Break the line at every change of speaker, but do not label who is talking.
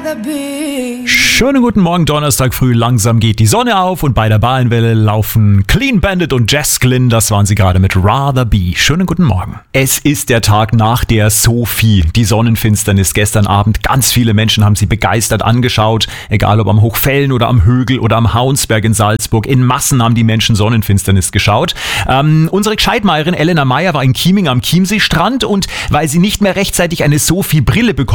rather be.
Schönen guten Morgen, Donnerstag früh, langsam geht die Sonne auf und bei der Ballenwelle laufen Clean Bandit und Jess Glynn, das waren sie gerade mit Rather Be. Schönen guten Morgen. Es ist der Tag nach der Sophie, die Sonnenfinsternis gestern Abend. Ganz viele Menschen haben sie begeistert angeschaut, egal ob am Hochfällen oder am Högel oder am Hauensberg in Salzburg. In Massen haben die Menschen Sonnenfinsternis geschaut. Unsere Gescheitmeierin Elena Meyer war in Chieming am Chiemseestrand und weil sie nicht mehr rechtzeitig eine Sophie-Brille bekommen